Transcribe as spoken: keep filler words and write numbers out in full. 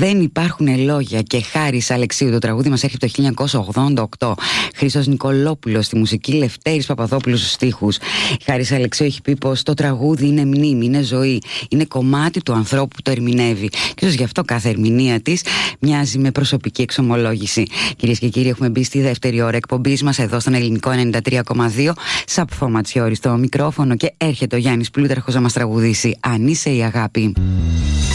Δεν υπάρχουν λόγια και Χάρης Αλεξίου. Το τραγούδι μας έρχεται το χίλια εννιακόσια ογδόντα οκτώ. Χρήστος Νικολόπουλος στη μουσική, Λευτέρης Παπαδόπουλος στους στίχους. Χάρης Αλεξίου έχει πει πως το τραγούδι είναι μνήμη, είναι ζωή, είναι κομμάτι του ανθρώπου που το ερμηνεύει. Και ίσως γι' αυτό κάθε ερμηνεία της μοιάζει με προσωπική εξομολόγηση. Κυρίες και κύριοι, έχουμε μπει στη δεύτερη ώρα εκπομπής μας εδώ στον Ελληνικό ενενήντα τρία κόμμα δύο. Σαπφό Ματσιώρη στο μικρόφωνο και έρχεται ο Γιάννης Πλούταρχος να μας τραγουδήσει «Αν είσαι η αγάπη».